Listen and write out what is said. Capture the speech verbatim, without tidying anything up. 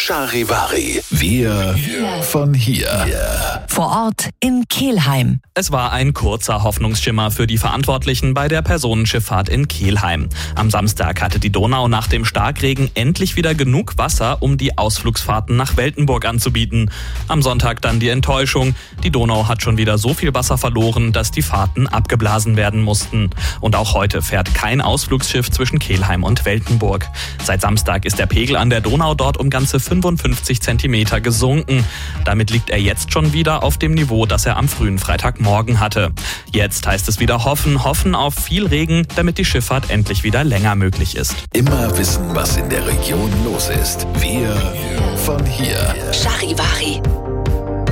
Charivari. Wir von hier. Vor Ort in Kelheim. Es war ein kurzer Hoffnungsschimmer für die Verantwortlichen bei der Personenschifffahrt in Kelheim. Am Samstag hatte die Donau nach dem Starkregen endlich wieder genug Wasser, um die Ausflugsfahrten nach Weltenburg anzubieten. Am Sonntag dann die Enttäuschung. Die Donau hat schon wieder so viel Wasser verloren, dass die Fahrten abgeblasen werden mussten. Und auch heute fährt kein Ausflugsschiff zwischen Kelheim und Weltenburg. Seit Samstag ist der Pegel an der Donau dort um ganze fünfundfünfzig Zentimeter gesunken. Damit liegt er jetzt schon wieder auf dem Niveau, das er am frühen Freitagmorgen hatte. Jetzt heißt es wieder hoffen, hoffen auf viel Regen, damit die Schifffahrt endlich wieder länger möglich ist. Immer wissen, was in der Region los ist. Wir von hier. Charivari.